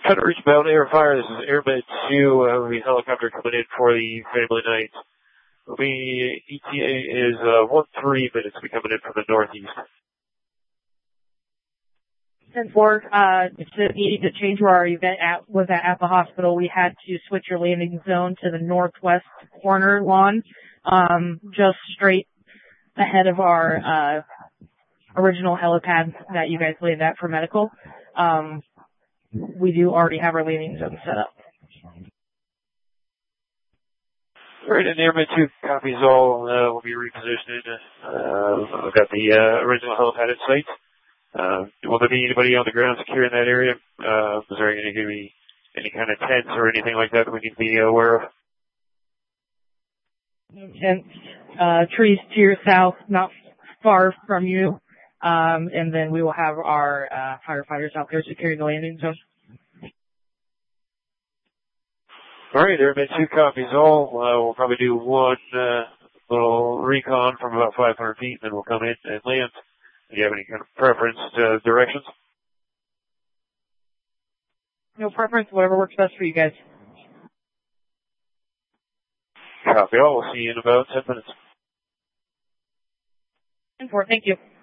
Trying to reach Mountain Air Fire. This is Airman 2. We helicopter coming in for the family night. The ETA is 13 minutes. We coming in from the northeast. 10-4, needing to change where our event was at the hospital. We had to switch your landing zone to the northwest corner lawn, just straight ahead of our original helipad that you guys laid out for medical. We do already have our landing zone set up. All right, and Airman 2 copies all. Will be repositioned. I've got the original helipad at site. Will there be anybody on the ground securing that area? Is there going to be any kind of tents or anything like that we need to be aware of? No tents. Trees to your south, not far from you. And then we will have our firefighters out there securing the landing zone. All right, Airman 2 copies all. We'll probably do one little recon from about 500 feet, then we'll come in and land. Do you have any kind of preference directions? No preference, whatever works best for you guys. Copy all. We'll see you in about 10 minutes. 10-4, thank you.